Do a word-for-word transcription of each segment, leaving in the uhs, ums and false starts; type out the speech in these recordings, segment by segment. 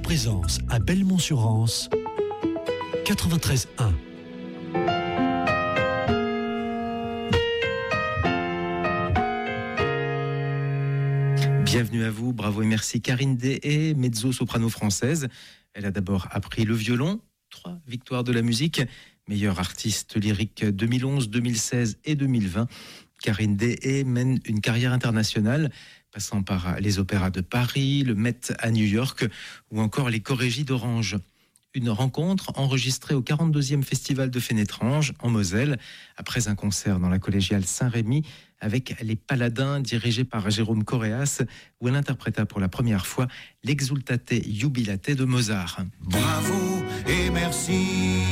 Présence à Belmont-sur-Anse, quatre-vingt-treize un. Bienvenue à vous, bravo et merci. Karine Deshaies, mezzo-soprano française. Elle a d'abord appris le violon, trois victoires de la musique, meilleure artiste lyrique deux mille onze, deux mille seize et deux mille vingt. Karine Deshaies mène une carrière internationale, passant par les opéras de Paris, le Met à New York ou encore les chorégies d'Orange. Une rencontre enregistrée au quarante-deuxième Festival de Fénétrange, en Moselle, après un concert dans la collégiale Saint-Rémy avec les Paladins, dirigés par Jérôme Correas, où elle interpréta pour la première fois l'Exultate Jubilate de Mozart. Bravo et merci.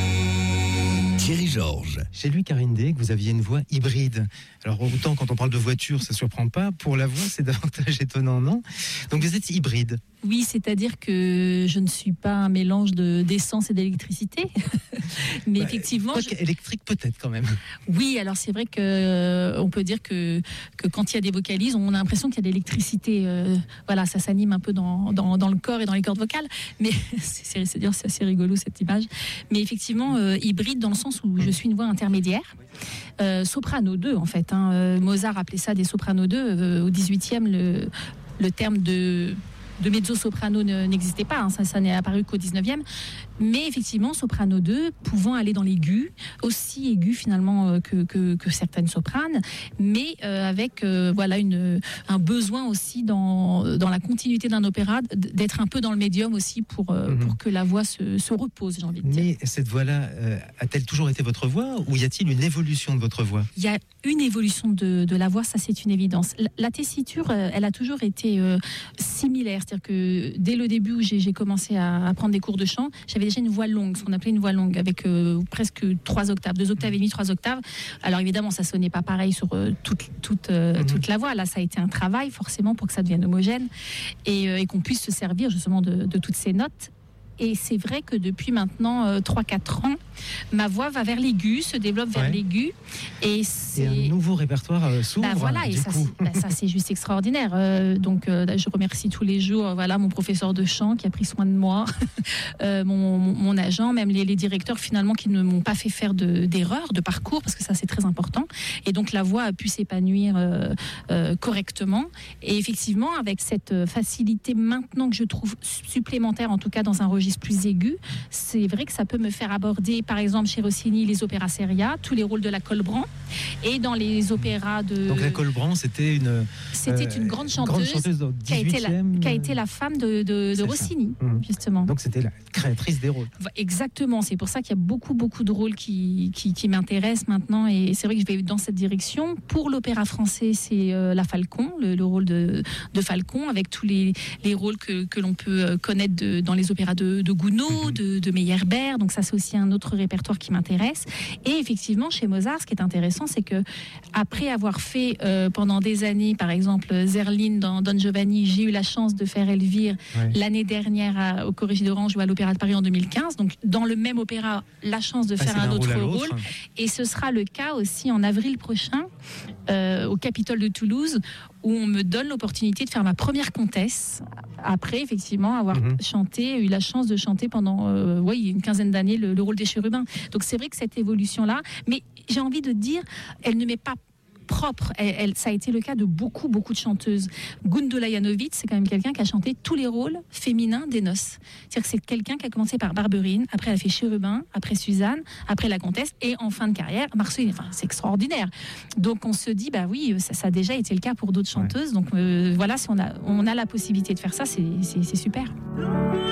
Thierry Georges. J'ai lu, Karine Deshaies, que vous aviez une voix hybride. Alors autant quand on parle de voiture, ça ne surprend pas. Pour la voix, c'est davantage étonnant, non ? Donc vous êtes hybride. Oui, c'est-à-dire que je ne suis pas un mélange de, d'essence et d'électricité. Mais bah, effectivement... Je... électrique peut-être quand même. Oui, alors c'est vrai qu'on euh, peut dire que, que quand il y a des vocalises, on a l'impression qu'il y a de l'électricité. Euh, voilà, ça s'anime un peu dans, dans, dans le corps et dans les cordes vocales. Mais c'est, c'est, c'est, c'est assez rigolo cette image. Mais effectivement, euh, hybride dans le sens où je suis une voix intermédiaire. Euh, soprano deux en fait. Hein. Euh, Mozart appelait ça des soprano deux. Euh, au dix-huitième, le, le terme de... de mezzo-soprano n'existait pas, hein, ça, ça n'est apparu qu'au dix-neuvième, mais effectivement, soprano deux, pouvant aller dans l'aigu, aussi aigu finalement euh, que, que, que certaines sopranes, mais euh, avec euh, voilà, une, un besoin aussi dans, dans la continuité d'un opéra, d'être un peu dans le médium aussi pour, euh, mm-hmm. pour que la voix se, se repose, j'ai envie de dire. Mais cette voix-là, euh, a-t-elle toujours été votre voix, ou y a-t-il une évolution de votre voix ? Il y a une évolution de, de la voix, ça c'est une évidence. La, la tessiture, euh, elle a toujours été euh, similaire. C'est-à-dire que dès le début où j'ai, j'ai commencé à, à prendre des cours de chant, j'avais déjà une voix longue, ce qu'on appelait une voix longue, avec euh, presque trois octaves, deux octaves et demi, trois octaves. Alors évidemment, ça sonnait pas pareil sur euh, toute, toute, euh, mmh. toute la voix. Là, ça a été un travail forcément pour que ça devienne homogène et, euh, et qu'on puisse se servir justement de, de toutes ces notes. Et c'est vrai que depuis maintenant euh, trois quatre ans, ma voix va vers l'aigu, se développe vers ouais. l'aigu. Et, c'est... et un nouveau répertoire euh, s'ouvre. Bah voilà, du et ça, coup. C'est, bah ça, c'est juste extraordinaire. Euh, donc, euh, je remercie tous les jours voilà, mon professeur de chant qui a pris soin de moi, euh, mon, mon, mon agent, même les, les directeurs finalement qui ne m'ont pas fait faire de, d'erreurs, de parcours, parce que ça, c'est très important. Et donc, la voix a pu s'épanouir euh, euh, correctement. Et effectivement, avec cette facilité maintenant que je trouve supplémentaire, en tout cas dans un registre plus aigu, c'est vrai que ça peut me faire aborder, par exemple, chez Rossini, les opéras seria, tous les rôles de la Colbran, et dans les opéras de... Donc la Colbran, c'était une... C'était euh, une grande chanteuse, grande chanteuse qui, a été la, qui a été la femme de, de, de Rossini, mmh. justement. Donc c'était la créatrice des rôles. Exactement, c'est pour ça qu'il y a beaucoup, beaucoup de rôles qui, qui, qui m'intéressent maintenant, et c'est vrai que je vais dans cette direction. Pour l'opéra français, c'est euh, la Falcon, le, le rôle de, de Falcon, avec tous les, les rôles que, que l'on peut connaître de, dans les opéras de de Gounod, de, de Meyerbeer, donc ça c'est aussi un autre répertoire qui m'intéresse. Et effectivement, chez Mozart, ce qui est intéressant, c'est que après avoir fait euh, pendant des années, par exemple Zerlina dans Don Giovanni, j'ai eu la chance de faire Elvire ouais. l'année dernière à, au Chorégie d'Orange ou à l'Opéra de Paris en deux mille quinze. Donc dans le même opéra, la chance de faire un autre rôle, rôle. Et ce sera le cas aussi en avril prochain euh, au Capitole de Toulouse, où on me donne l'opportunité de faire ma première comtesse, après effectivement avoir mm-hmm. chanté, eu la chance de chanter pendant euh, ouais, une quinzaine d'années le, le rôle des chérubins. Donc c'est vrai que cette évolution-là, mais j'ai envie de dire, elle ne m'est pas propre. Elle, elle, ça a été le cas de beaucoup, beaucoup de chanteuses. Gundula Janowitz, c'est quand même quelqu'un qui a chanté tous les rôles féminins des noces. C'est-à-dire que c'est quelqu'un qui a commencé par Barberine, après elle a fait Chérubin, après Suzanne, après la Comtesse, et en fin de carrière, Marceline. Enfin, c'est extraordinaire. Donc on se dit, bah oui, ça, ça a déjà été le cas pour d'autres chanteuses. Ouais. Donc euh, voilà, si on a, on a la possibilité de faire ça, c'est, c'est, c'est super.